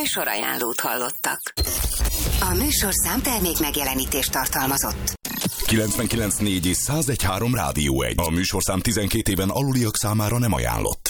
műsorajánlót hallottak. A műsorszám termék megjelenítést tartalmazott. 99.4 és 101.3 Rádió 1. A műsorszám 12 éven aluliak számára nem ajánlott.